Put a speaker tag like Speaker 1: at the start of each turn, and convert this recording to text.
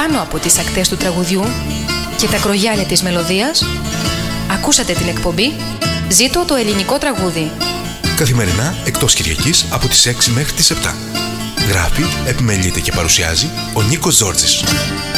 Speaker 1: πάνω από τις ακτές του τραγουδιού και τα κρογιάλια της μελωδίας, ακούσατε την εκπομπή «Ζήτω το ελληνικό τραγούδι».
Speaker 2: Καθημερινά εκτός Κυριακής από τις 6 μέχρι τις 7. Γράφει, επιμελείται και παρουσιάζει ο Νίκος Ζόρτζης.